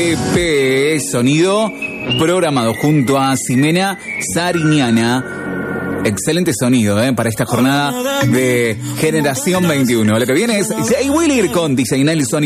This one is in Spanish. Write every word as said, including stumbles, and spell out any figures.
E P, sonido programado junto a Ximena Sariñana. Excelente sonido, ¿eh? Para esta jornada de Generación veintiuno. Lo que viene es Jay Wheeler con Diseñar el Sonido.